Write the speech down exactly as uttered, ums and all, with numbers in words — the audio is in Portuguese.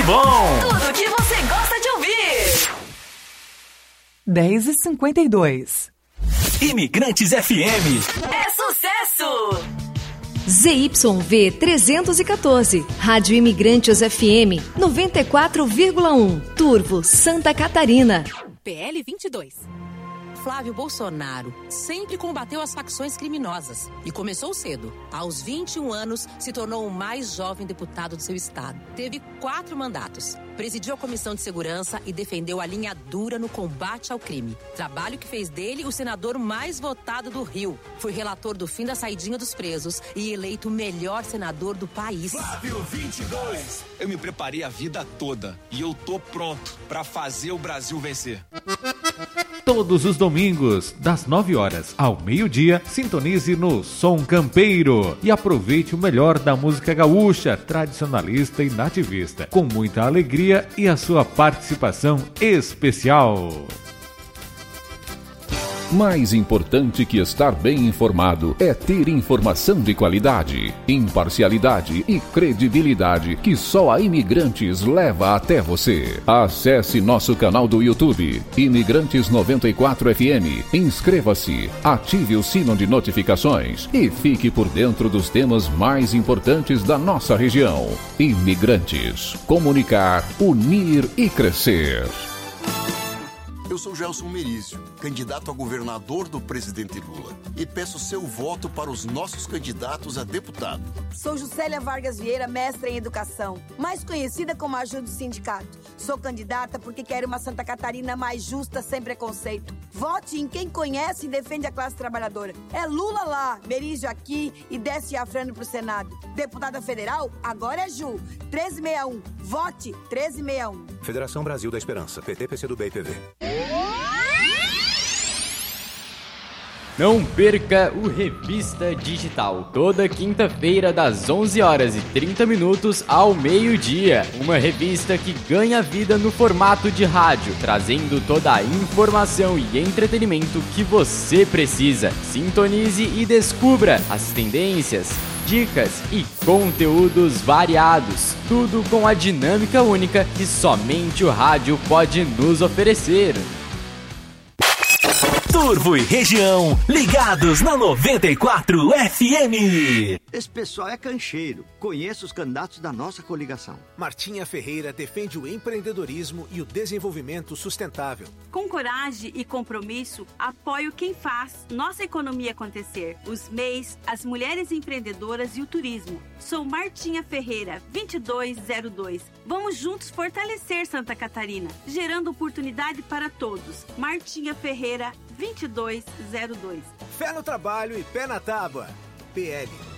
bom. Tudo que você gosta de ouvir. dez e cinquenta e dois. Imigrantes F M. É sucesso! Z Y V trezentos e quatorze, Rádio Imigrantes F M, noventa e quatro vírgula um, Turvo, Santa Catarina. P L vinte e dois. Flávio Bolsonaro sempre combateu as facções criminosas e começou cedo. Aos vinte e um anos, se tornou o mais jovem deputado do seu estado. Teve quatro mandatos. Presidiu a Comissão de Segurança e defendeu a linha dura no combate ao crime. Trabalho que fez dele o senador mais votado do Rio. Foi relator do fim da saidinha dos presos e eleito o melhor senador do país. Flávio vinte e dois. Eu me preparei a vida toda e eu tô pronto pra fazer o Brasil vencer. Todos os domingos, das nove horas ao meio-dia, sintonize no Som Campeiro e aproveite o melhor da música gaúcha, tradicionalista e nativista, com muita alegria e a sua participação especial. Mais importante que estar bem informado é ter informação de qualidade, imparcialidade e credibilidade que só a Imigrantes leva até você. Acesse nosso canal do YouTube, Imigrantes noventa e quatro F M. Inscreva-se, ative o sino de notificações e fique por dentro dos temas mais importantes da nossa região. Imigrantes. Comunicar, unir e crescer. Eu sou Gelson Merizio, candidato a governador do presidente Lula, e peço seu voto para os nossos candidatos a deputado. Sou Juscelia Vargas Vieira, mestra em educação, mais conhecida como ajuda do sindicato. Sou candidata porque quero uma Santa Catarina mais justa, sem preconceito. Vote em quem conhece e defende a classe trabalhadora. É Lula lá, Merizio aqui e desce Afrano pro Senado. Deputada federal, agora é Ju. treze sessenta e um. Vote treze sessenta e um. Federação Brasil da Esperança, P T, P C do B e P V. Não perca o Revista Digital, toda quinta-feira das onze horas e trinta minutos ao meio-dia. Uma revista que ganha vida no formato de rádio, trazendo toda a informação e entretenimento que você precisa. Sintonize e descubra as tendências, dicas e conteúdos variados. Tudo com a dinâmica única que somente o rádio pode nos oferecer. Turvo e região, ligados na noventa e quatro F M. Esse pessoal é cancheiro. Conheço os candidatos da nossa coligação. Martinha Ferreira defende o empreendedorismo e o desenvolvimento sustentável. Com coragem e compromisso, apoio quem faz nossa economia acontecer. Os M E Is, as mulheres empreendedoras e o turismo. Sou Martinha Ferreira, vinte e dois zero dois. Vamos juntos fortalecer Santa Catarina, gerando oportunidade para todos. Martinha Ferreira, vinte e dois zero dois. Fé no trabalho e pé na tábua. P L